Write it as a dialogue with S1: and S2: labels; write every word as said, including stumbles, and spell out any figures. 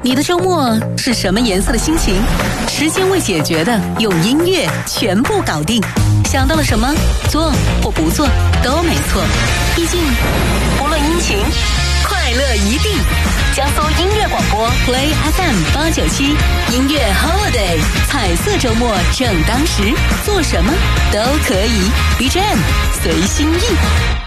S1: 你的周末是什么颜色的心情？时间未解决的，用音乐全部搞定。想到了什么，做或不做都没错。毕竟，不论阴晴，快乐一定。江苏音乐广播 Play F M 八九七，音乐 Holiday， 彩色周末正当时，做什么都可以。B G M 随心意。